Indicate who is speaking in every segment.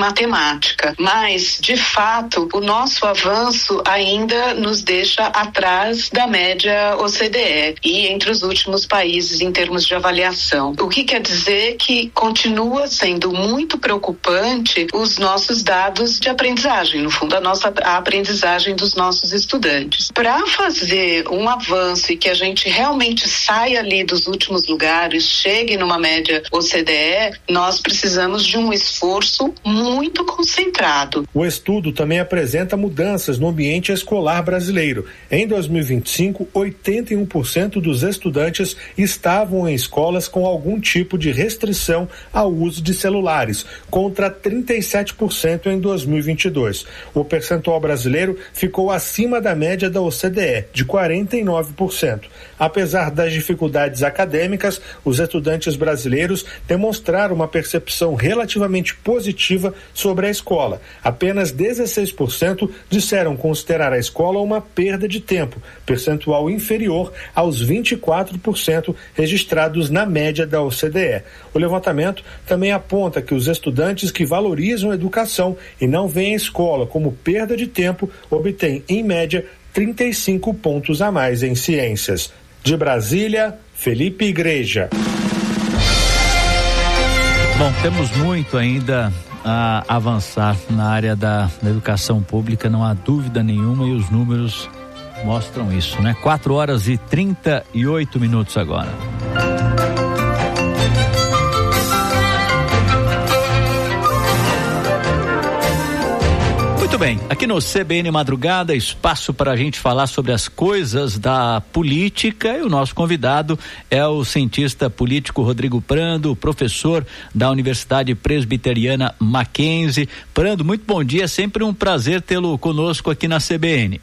Speaker 1: matemática. Mas, de fato, o nosso avanço ainda nos deixa atrás da média OCDE e entre os últimos países em termos de avaliação. O que quer dizer que continua sendo muito preocupante os nossos dados de aprendizagem, no fundo, a aprendizagem dos nossos estudantes. Para fazer um avanço e que a gente realmente saia ali dos últimos lugares, chegue numa média OCDE, nós precisamos de um esforço muito concentrado.
Speaker 2: O estudo também apresenta mudanças no ambiente escolar brasileiro. Em 2025, 81% dos estudantes estavam em escolas com algum tipo de restrição ao uso de celulares, contra 37% em 2022. O percentual brasileiro ficou acima da média da OCDE, de 49%. Apesar das dificuldades acadêmicas, os estudantes brasileiros demonstraram uma percepção relativamente positiva sobre a escola. Apenas 16% disseram considerar a escola uma perda de tempo, percentual inferior aos 24% registrados na média da OCDE. O levantamento também aponta que os estudantes que valorizam a educação e não veem a escola como perda de tempo obtêm, em média, 35 pontos a mais em ciências. De Brasília, Felipe Igreja.
Speaker 3: Bom, temos muito ainda a avançar na área da educação pública, não há dúvida nenhuma, e os números mostram isso, né? 4h38 agora. Muito bem, aqui no CBN Madrugada, espaço para a gente falar sobre as coisas da política, e o nosso convidado é o cientista político Rodrigo Prando, professor da Universidade Presbiteriana Mackenzie. Prando, muito bom dia, sempre um prazer tê-lo conosco aqui na CBN.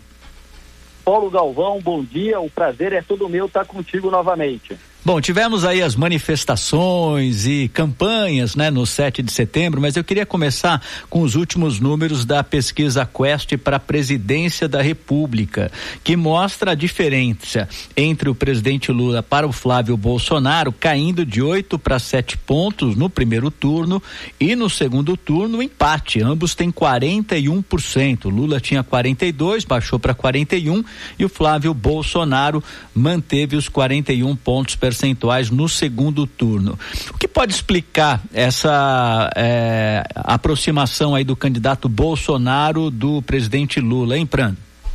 Speaker 4: Paulo Galvão, bom dia, o prazer é todo meu estar contigo novamente.
Speaker 3: Bom, tivemos aí as manifestações e campanhas, né, no 7 de setembro, mas eu queria começar com os últimos números da pesquisa Quest para a presidência da República, que mostra a diferença entre o presidente Lula para o Flávio Bolsonaro, caindo de 8 para 7 pontos no primeiro turno, e no segundo turno, empate. Ambos têm 41%. Lula tinha 42%, baixou para 41%, e o Flávio Bolsonaro manteve os 41 pontos percentuais no segundo turno. O que pode explicar essa aproximação aí do candidato Bolsonaro do presidente Lula, hein, Prando?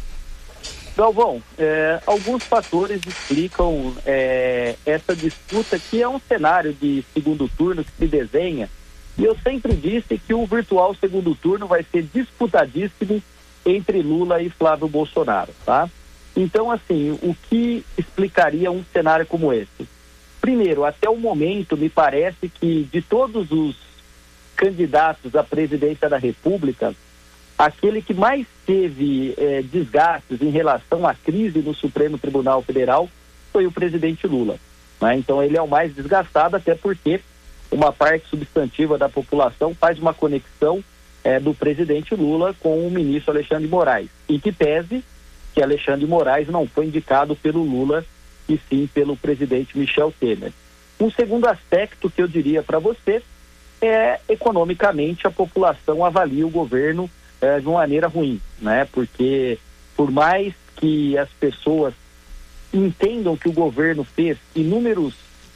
Speaker 4: Galvão, alguns fatores explicam essa disputa, que é um cenário de segundo turno que se desenha, e eu sempre disse que o virtual segundo turno vai ser disputadíssimo entre Lula e Flávio Bolsonaro, tá? Então, assim, o que explicaria um cenário como esse? Primeiro, até o momento, me parece que de todos os candidatos à presidência da República, aquele que mais teve desgastes em relação à crise no Supremo Tribunal Federal foi o presidente Lula, né? Então, ele é o mais desgastado, até porque uma parte substantiva da população faz uma conexão do presidente Lula com o ministro Alexandre de Moraes, em que pese que Alexandre de Moraes não foi indicado pelo Lula, e sim pelo presidente Michel Temer. Um segundo aspecto que eu diria para você é, economicamente, a população avalia o governo de uma maneira ruim, né? Porque por mais que as pessoas entendam que o governo fez inúmeros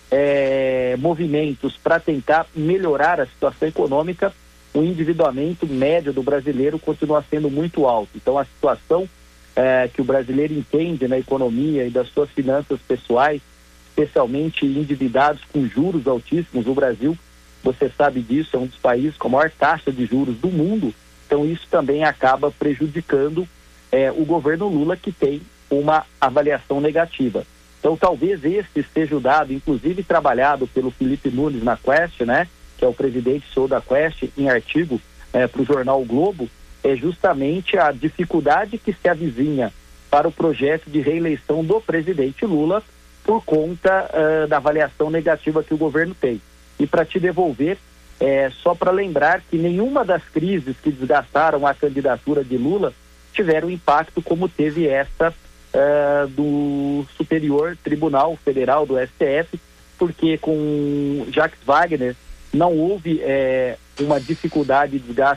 Speaker 4: movimentos para tentar melhorar a situação econômica, o endividamento médio do brasileiro continua sendo muito alto. Então, a situação que o brasileiro entende na economia e das suas finanças pessoais, especialmente endividados com juros altíssimos. O Brasil, você sabe disso, é um dos países com a maior taxa de juros do mundo. Então, isso também acaba prejudicando o governo Lula, que tem uma avaliação negativa. Então, talvez esse seja o dado, inclusive trabalhado pelo Felipe Nunes na Quest, né, que é o presidente CEO da Quest, em artigo para o jornal o Globo, é justamente a dificuldade que se avizinha para o projeto de reeleição do presidente Lula por conta da avaliação negativa que o governo tem. E para te devolver, só para lembrar que nenhuma das crises que desgastaram a candidatura de Lula tiveram impacto como teve esta do Superior Tribunal Federal, do STF, porque com Jacques Wagner não houve uma dificuldade de desgaste